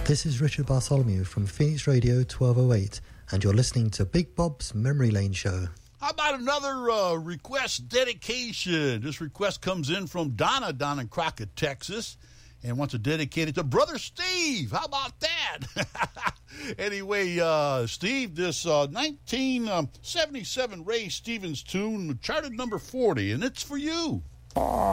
This is Richard Bartholomew from Phoenix Radio 1208, and you're listening to Big Bob's Memory Lane Show. How about another request dedication? This request comes in from Donna down in Crockett, Texas, and wants to dedicate it to Brother Steve. How about that? Anyway, Steve, this 1977 Ray Stevens tune charted number 40, and it's for you.